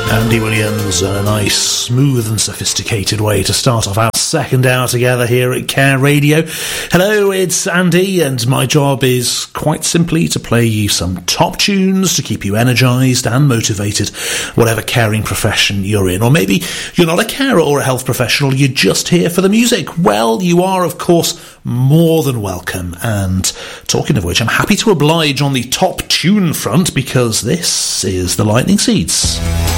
Andy Williams, a nice, smooth and sophisticated way to start off our second hour together here at Care Radio. Hello, it's Andy, and my job is quite simply to play you some top tunes to keep you energised and motivated, whatever caring profession you're in. Or maybe you're not a carer or a health professional, you're just here for the music. Well, you are, of course, more than welcome. And talking of which, I'm happy to oblige on the top tune front, because this is the Lightning Seeds.